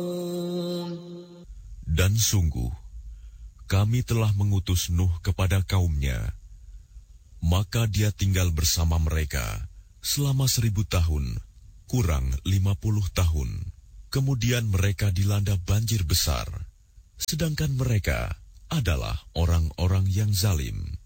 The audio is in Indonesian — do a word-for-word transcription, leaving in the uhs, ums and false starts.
Dan sungguh, kami telah mengutus Nuh kepada kaumnya. Maka dia tinggal bersama mereka selama seribu tahun, kurang lima puluh tahun. Kemudian mereka dilanda banjir besar, sedangkan mereka adalah orang-orang yang zalim.